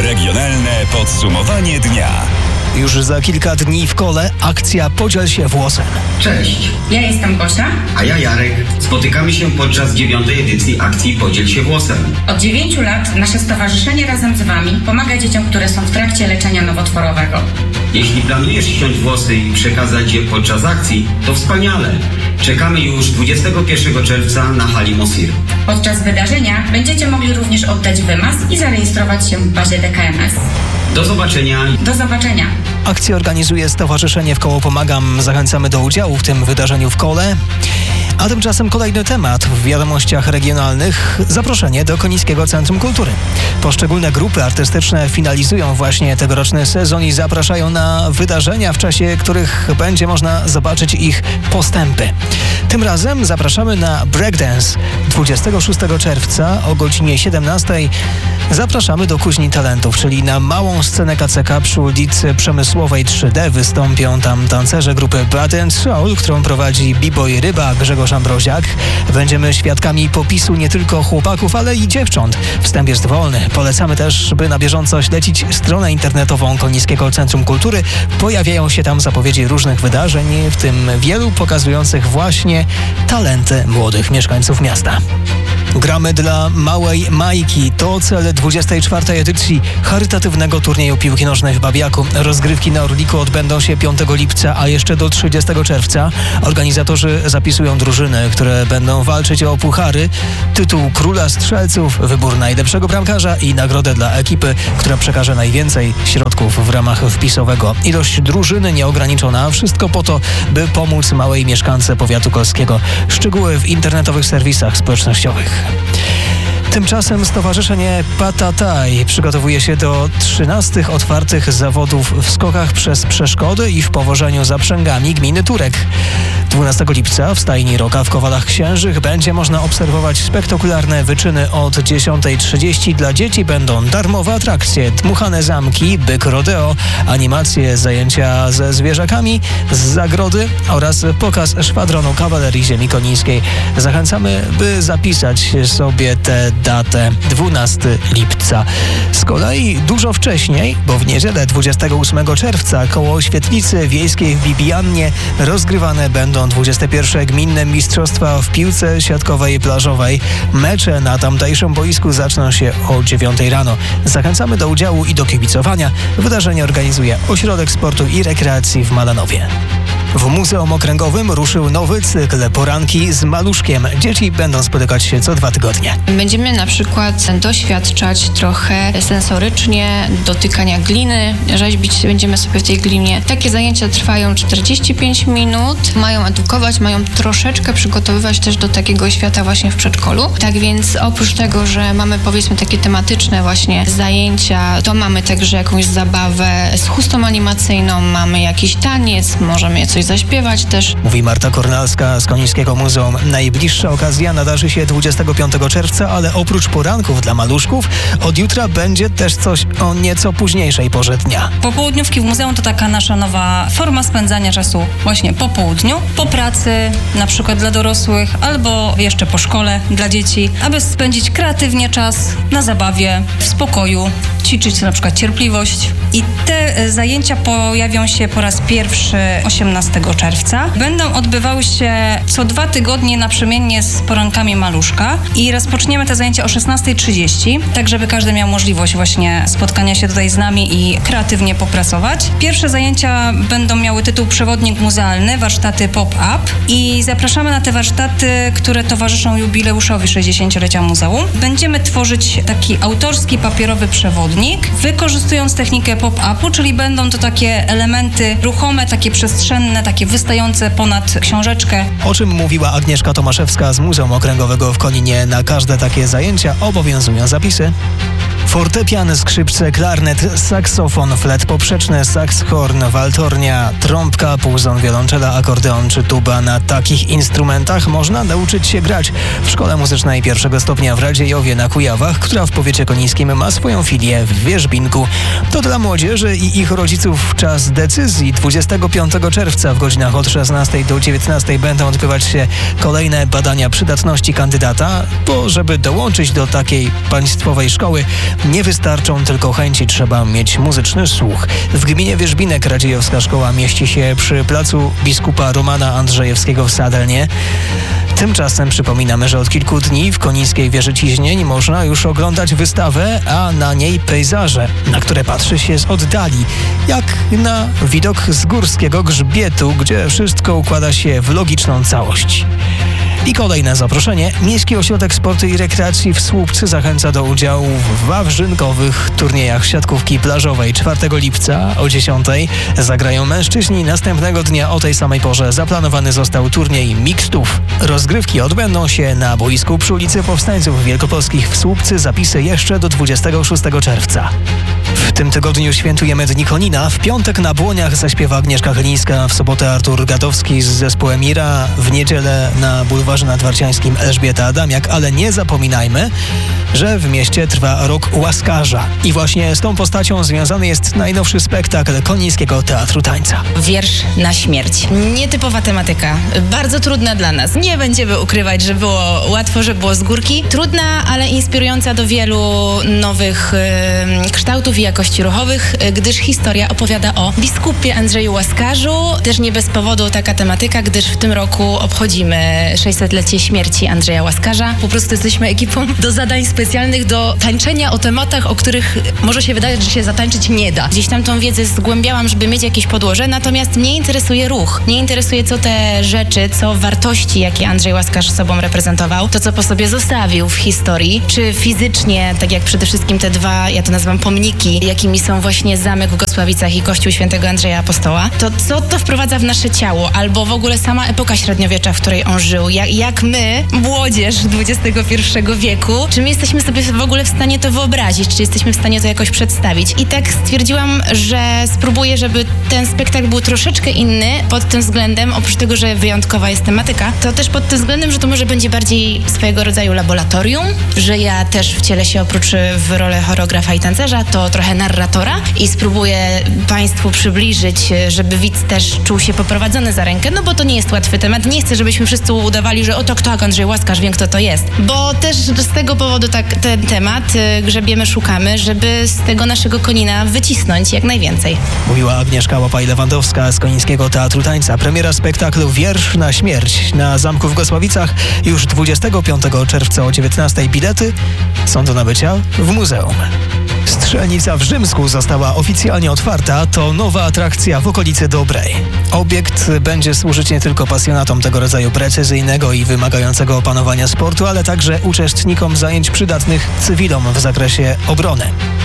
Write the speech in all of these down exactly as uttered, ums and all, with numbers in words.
Regionalne podsumowanie dnia. Już za kilka dni w kole akcja Podziel się włosem. Cześć. Ja jestem Gosia. A ja Jarek. Spotykamy się podczas dziewiątej edycji akcji Podziel się włosem. Od dziewięciu lat nasze stowarzyszenie razem z Wami pomaga dzieciom, które są w trakcie leczenia nowotworowego. Jeśli planujesz ściąć włosy i przekazać je podczas akcji, to wspaniale. Czekamy już dwudziestego pierwszego czerwca na hali Mosir. Podczas wydarzenia będziecie mogli również oddać wymaz i zarejestrować się w bazie D K M S. Do zobaczenia. Do zobaczenia. Akcję organizuje Stowarzyszenie W Koło Pomagam. Zachęcamy do udziału w tym wydarzeniu w kole. A tymczasem kolejny temat w wiadomościach regionalnych. Zaproszenie do Konińskiego Centrum Kultury. Poszczególne grupy artystyczne finalizują właśnie tegoroczny sezon i zapraszają na wydarzenia, w czasie których będzie można zobaczyć ich postępy. Tym razem zapraszamy na breakdance. dwudziestego szóstego czerwca o godzinie siedemnastej zapraszamy do Kuźni Talentów, czyli na małą scenę K C K przy ulicy Przemysłowej trzy D. Wystąpią tam tancerze grupy Body and Soul, którą prowadzi B-boy Ryba Grzegorz Ambroziak. Będziemy świadkami popisu nie tylko chłopaków, ale i dziewcząt. Wstęp jest wolny. Polecamy też, by na bieżąco śledzić stronę internetową Konińskiego Centrum Kultury. Pojawiają się tam zapowiedzi różnych wydarzeń, w tym wielu pokazujących właśnie talenty młodych mieszkańców miasta. Gramy dla małej Majki. To cel dwudziestej czwartej edycji charytatywnego turnieju piłki nożnej w Babiaku. Rozgrywki na Orliku odbędą się piątego lipca, a jeszcze do trzydziestego czerwca. Organizatorzy zapisują drużyny, które będą walczyć o puchary, tytuł Króla Strzelców, wybór najlepszego bramkarza i nagrodę dla ekipy, która przekaże najwięcej środków w ramach wpisowego. Ilość drużyny nieograniczona. Wszystko po to, by pomóc małej mieszkance powiatu kolskiego. Szczegóły w internetowych serwisach społecznościowych. Tymczasem Stowarzyszenie Patataj przygotowuje się do trzynastych otwartych zawodów w skokach przez przeszkody i w powożeniu zaprzęgami gminy Turek. dwunastego lipca w stajni Roka w Kowalach Księżych będzie można obserwować spektakularne wyczyny od dziesiątej trzydzieści. Dla dzieci będą darmowe atrakcje, dmuchane zamki, byk rodeo, animacje, zajęcia ze zwierzakami z zagrody oraz pokaz szwadronu kawalerii ziemi konińskiej. Zachęcamy, by zapisać sobie tę datę dwunastego lipca. Z kolei dużo wcześniej, bo w niedzielę dwudziestego ósmego czerwca koło Świetlicy Wiejskiej w Bibiannie rozgrywane będą dwudzieste pierwsze Gminne Mistrzostwa w piłce siatkowej plażowej. Mecze na tamtejszym boisku zaczną się o dziewiątej rano. Zachęcamy do udziału i do kibicowania. Wydarzenie organizuje Ośrodek Sportu i Rekreacji w Malanowie. W Muzeum Okręgowym ruszył nowy cykl Poranki z maluszkiem. Dzieci będą spotykać się co dwa tygodnie. Będziemy na przykład doświadczać trochę sensorycznie dotykania gliny, rzeźbić będziemy sobie w tej glinie. Takie zajęcia trwają czterdzieści pięć minut, mają edukować, mają troszeczkę przygotowywać też do takiego świata właśnie w przedszkolu. Tak więc oprócz tego, że mamy powiedzmy takie tematyczne właśnie zajęcia, to mamy także jakąś zabawę z chustą animacyjną, mamy jakiś taniec, możemy coś zaśpiewać też. Mówi Marta Kornalska z Konińskiego Muzeum. Najbliższa okazja nadarzy się dwudziestego piątego czerwca, ale oprócz poranków dla maluszków od jutra będzie też coś o nieco późniejszej porze dnia. Popołudniówki w muzeum to taka nasza nowa forma spędzania czasu właśnie po południu, po pracy, na przykład dla dorosłych, albo jeszcze po szkole dla dzieci, aby spędzić kreatywnie czas na zabawie, w spokoju, ćwiczyć na przykład cierpliwość. I te zajęcia pojawią się po raz pierwszy osiemnastego czerwca. Będą odbywały się co dwa tygodnie naprzemiennie z porankami maluszka i rozpoczniemy te zajęcia o szesnastej trzydzieści, tak żeby każdy miał możliwość właśnie spotkania się tutaj z nami i kreatywnie popracować. Pierwsze zajęcia będą miały tytuł Przewodnik muzealny, warsztaty pop-up i zapraszamy na te warsztaty, które towarzyszą jubileuszowi sześćdziesięciolecia muzeum. Będziemy tworzyć taki autorski papierowy przewodnik, wykorzystując technikę pop-upu, czyli będą to takie elementy ruchome, takie przestrzenne, takie wystające ponad książeczkę. O czym mówiła Agnieszka Tomaszewska z Muzeum Okręgowego w Koninie. Na każde takie zajęcia obowiązują zapisy. Fortepian, skrzypce, klarnet, saksofon, flet poprzeczny, saks, horn, waltornia, trąbka, puzon, wiolonczela, akordeon czy tuba. Na takich instrumentach można nauczyć się grać w Szkole Muzycznej pierwszego stopnia w Radziejowie na Kujawach, która w powiecie konińskim ma swoją filię w Wierzbinku. To dla młodzieży i ich rodziców czas decyzji. dwudziestego piątego czerwca w godzinach od szesnastej do dziewiętnastej będą odbywać się kolejne badania przydatności kandydata, bo żeby dołączyć do takiej państwowej szkoły, nie wystarczą tylko chęci, trzeba mieć muzyczny słuch. W gminie Wierzbinek Radziejowska szkoła mieści się przy placu biskupa Romana Andrzejewskiego w Sadelnie. Tymczasem przypominamy, że od kilku dni w konińskiej Wieżyciźnie nie można już oglądać wystawę, a na niej pejzaże, na które patrzy się z oddali, jak na widok z górskiego grzbietu, gdzie wszystko układa się w logiczną całość. I kolejne zaproszenie. Miejski Ośrodek Sportu i Rekreacji w Słupcy zachęca do udziału w wawrzynkowych turniejach siatkówki plażowej. czwartego lipca o dziesiątej zagrają mężczyźni. Następnego dnia o tej samej porze zaplanowany został turniej mixtów. Rozgrywki odbędą się na boisku przy ulicy Powstańców Wielkopolskich w Słupcy. Zapisy jeszcze do dwudziestego szóstego czerwca. W tym tygodniu świętujemy Dni Konina. W piątek na Błoniach zaśpiewa Agnieszka Chylińska, w sobotę Artur Gadowski z zespołem Mira, w niedzielę na bulwarze nadwarciańskim Elżbieta Adamiak, ale nie zapominajmy, że w mieście trwa Rok Łaskarza i właśnie z tą postacią związany jest najnowszy spektakl Konińskiego Teatru Tańca. Wiersz na śmierć. Nietypowa tematyka, bardzo trudna dla nas. Nie będziemy ukrywać, że było łatwo, że było z górki. Trudna, ale inspirująca do wielu nowych y, kształtów i jakości ruchowych, y, gdyż historia opowiada o biskupie Andrzeju Łaskarzu. Też nie bez powodu taka tematyka, gdyż w tym roku obchodzimy sześćsetlecie śmierci Andrzeja Łaskarza. Po prostu jesteśmy ekipą do zadań specjalnych, do tańczenia o tematach, o których może się wydawać, że się zatańczyć nie da. Gdzieś tam tą wiedzę zgłębiałam, żeby mieć jakieś podłoże, natomiast mnie interesuje ruch. Mnie interesuje, co te rzeczy, co wartości, jakie Andrzej Łaskarz sobą reprezentował, to, co po sobie zostawił w historii, czy fizycznie, tak jak przede wszystkim te dwa, ja to nazywam pomniki, jakimi są właśnie zamek w Gosławicach i kościół świętego Andrzeja Apostoła, to co to wprowadza w nasze ciało, albo w ogóle sama epoka średniowiecza, w której on żył, jak, jak my, młodzież dwudziestego pierwszego wieku, czy my jesteśmy sobie w ogóle w stanie to wyobrazić, czy jesteśmy w stanie to jakoś przedstawić. I tak stwierdziłam, że spróbuję, żeby ten spektakl był troszeczkę inny pod tym względem, oprócz tego, że wyjątkowa jest tematyka, to też pod tym względem, że to może będzie bardziej swojego rodzaju laboratorium, że ja też wcielę się oprócz w rolę choreografa i tancerza, to trochę narratora i spróbuję Państwu przybliżyć, żeby widz też czuł się poprowadzony za rękę, no bo to nie jest łatwy temat. Nie chcę, żebyśmy wszyscy udawali, że o tak, tak, Andrzej Łaskarz, wiem kto to jest. Bo też z tego powodu tak ten temat y, grzebiemy, szukamy, żeby z tego naszego Konina wycisnąć jak najwięcej. Mówiła Agnieszka Łapaj-Lewandowska z Konińskiego Teatru Tańca. Premiera spektaklu Wiersz na śmierć na Zamku w Gosławicach już dwudziestego piątego czerwca o dziewiętnastej. Bilety są do nabycia w muzeum. Strzelnica w Rzymsku została oficjalnie otwarta. To nowa atrakcja w okolicy Dobrej. Obiekt będzie służyć nie tylko pasjonatom tego rodzaju precyzyjnego i wymagającego opanowania sportu, ale także uczestnikom zajęć przydatnych cywilom w zakresie obrony.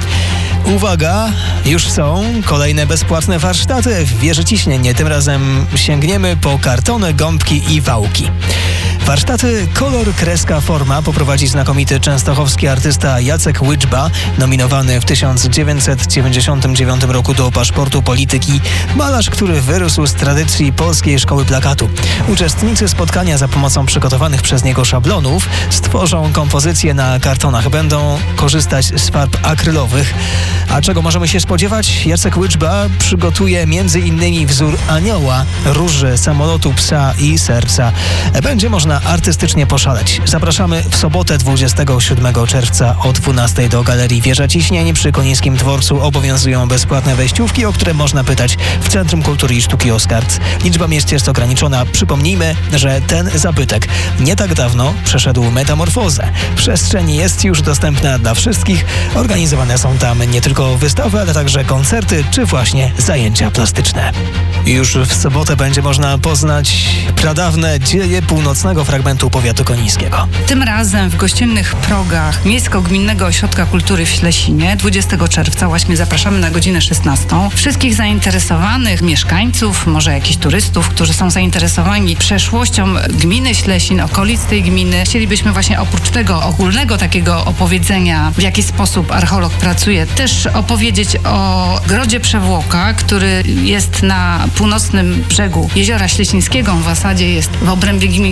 Uwaga, już są kolejne bezpłatne warsztaty w Wieżyciśnie. Tym razem sięgniemy po kartony, gąbki i wałki. Warsztaty Kolor, kreska, forma poprowadzi znakomity częstochowski artysta Jacek Łyczba, nominowany w tysiąc dziewięćset dziewięćdziesiątym dziewiątym roku do paszportu polityki, malarz, który wyrósł z tradycji polskiej szkoły plakatu. Uczestnicy spotkania za pomocą przygotowanych przez niego szablonów stworzą kompozycje na kartonach. Będą korzystać z farb akrylowych. A czego możemy się spodziewać? Jacek Łyczba przygotuje między innymi wzór anioła, róży, samolotu, psa i serca. Będzie można artystycznie poszaleć. Zapraszamy w sobotę dwudziestego siódmego czerwca o dwunastej do Galerii Wieża Ciśnień. Przy Konińskim Dworcu obowiązują bezpłatne wejściówki, o które można pytać w Centrum Kultury i Sztuki Oskarc. Liczba miejsc jest ograniczona. Przypomnijmy, że ten zabytek nie tak dawno przeszedł metamorfozę. Przestrzeń jest już dostępna dla wszystkich. Organizowane są tam nie tylko wystawy, ale także koncerty czy właśnie zajęcia plastyczne. Już w sobotę będzie można poznać pradawne dzieje północnego fragmentu powiatu konińskiego. Tym razem w gościnnych progach Miejsko-Gminnego Ośrodka Kultury w Ślesinie dwudziestego czerwca właśnie zapraszamy na godzinę szesnastą. Wszystkich zainteresowanych mieszkańców, może jakichś turystów, którzy są zainteresowani przeszłością gminy Ślesin, okolic tej gminy. Chcielibyśmy właśnie oprócz tego ogólnego takiego opowiedzenia, w jaki sposób archeolog pracuje, też opowiedzieć o Grodzie Przewłoka, który jest na północnym brzegu Jeziora Ślesińskiego. W zasadzie jest w obrębie gminy Wierzbinek.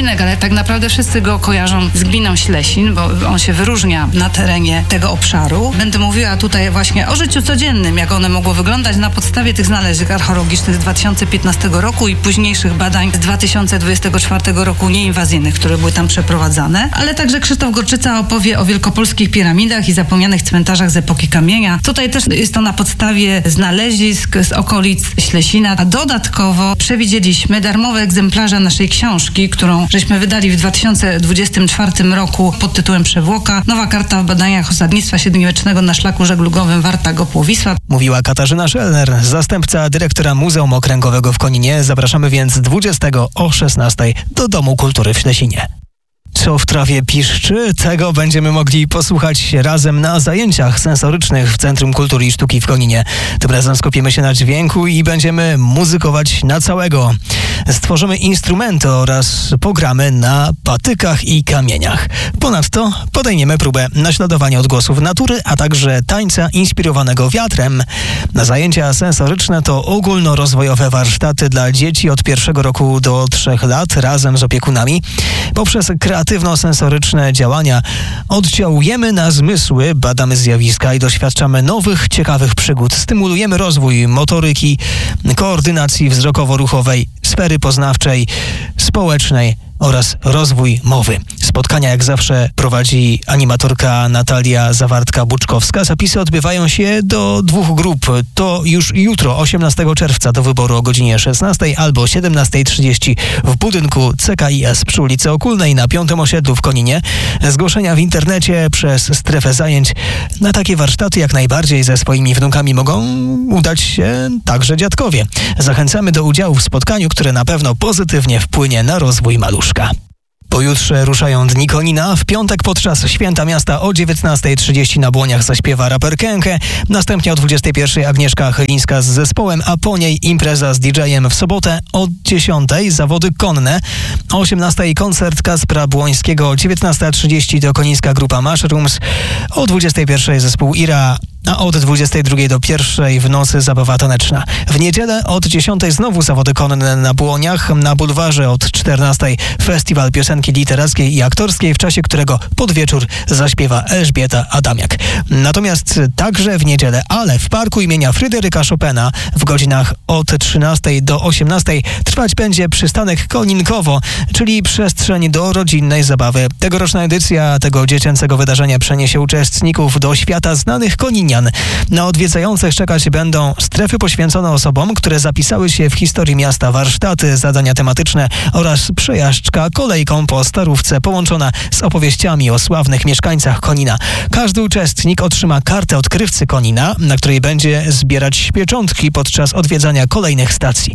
odcinek, ale tak naprawdę wszyscy go kojarzą z gminą Ślesin, bo on się wyróżnia na terenie tego obszaru. Będę mówiła tutaj właśnie o życiu codziennym, jak one mogło wyglądać na podstawie tych znalezisk archeologicznych z dwa tysiące piętnastego roku i późniejszych badań z dwa tysiące dwudziestego czwartego roku nieinwazyjnych, które były tam przeprowadzane. Ale także Krzysztof Gorczyca opowie o wielkopolskich piramidach i zapomnianych cmentarzach z epoki kamienia. Tutaj też jest to na podstawie znalezisk z okolic Ślesina, a dodatkowo przewidzieliśmy darmowe egzemplarze naszej książki, którą żeśmy wydali w dwa tysiące dwudziestym czwartym roku pod tytułem Przewłoka. Nowa karta w badaniach osadnictwa średniowiecznego na szlaku żeglugowym Warta-Gopłowisła. Mówiła Katarzyna Szelner, zastępca dyrektora Muzeum Okręgowego w Koninie. Zapraszamy więc dwudziestego o szesnastej do Domu Kultury w Ślesinie. Co w trawie piszczy? Tego będziemy mogli posłuchać razem na zajęciach sensorycznych w Centrum Kultury i Sztuki w Koninie. Tym razem skupimy się na dźwięku i będziemy muzykować na całego. Stworzymy instrumenty oraz pogramy na patykach i kamieniach. Ponadto podejmiemy próbę naśladowania odgłosów natury, a także tańca inspirowanego wiatrem. Na zajęcia sensoryczne to ogólnorozwojowe warsztaty dla dzieci od pierwszego roku do trzech lat razem z opiekunami. Poprzez kreatywno-sensoryczne działania oddziałujemy na zmysły, badamy zjawiska i doświadczamy nowych, ciekawych przygód. Stymulujemy rozwój motoryki, koordynacji wzrokowo-ruchowej, sfery poznawczej, społecznej oraz rozwój mowy. Spotkania jak zawsze prowadzi animatorka Natalia Zawartka-Buczkowska. Zapisy odbywają się do dwóch grup. To już jutro, osiemnastego czerwca, do wyboru o godzinie szesnastej albo siedemnastej trzydzieści w budynku C K I S przy ulicy Okulnej na Piątym Osiedlu w Koninie. Zgłoszenia w internecie przez strefę zajęć. Na takie warsztaty jak najbardziej ze swoimi wnukami mogą udać się także dziadkowie. Zachęcamy do udziału w spotkaniu, które na pewno pozytywnie wpłynie na rozwój maluszka. Pojutrze ruszają Dni Konina. W piątek podczas Święta Miasta o dziewiętnastej trzydzieści na Błoniach zaśpiewa raper Kenke. Następnie o dwudziestej pierwszej Agnieszka Chylińska z zespołem, a po niej impreza z didżejem. W sobotę o dziesiątej zawody konne. O osiemnastej koncert Kacpra Błońskiego. O dziewiętnasta trzydzieści do konińska grupa Mushrooms. O dwudziestej pierwszej zespół Ira. A od dwudziestej drugiej do pierwszej w nocy zabawa taneczna. W niedzielę od dziesiątej znowu zawody konne na Błoniach. Na bulwarze od czternastej festiwal piosenki literackiej i aktorskiej, w czasie którego pod wieczór zaśpiewa Elżbieta Adamiak. Natomiast także w niedzielę, ale w parku imienia Fryderyka Chopina w godzinach od trzynastej do osiemnastej trwać będzie przystanek Koninkowo, czyli przestrzeń do rodzinnej zabawy. Tegoroczna edycja tego dziecięcego wydarzenia przeniesie uczestników do świata znanych koninian. Na odwiedzających czekać będą strefy poświęcone osobom, które zapisały się w historii miasta, warsztaty, zadania tematyczne oraz przejażdżka kolejką po Starówce połączona z opowieściami o sławnych mieszkańcach Konina. Każdy uczestnik otrzyma kartę odkrywcy Konina, na której będzie zbierać pieczątki podczas odwiedzania kolejnych stacji.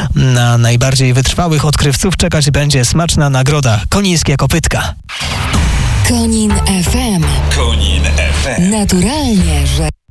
Na najbardziej wytrwałych odkrywców czekać będzie smaczna nagroda – konińskie kopytka. Konin F M. Konin F M. Naturalnie, że...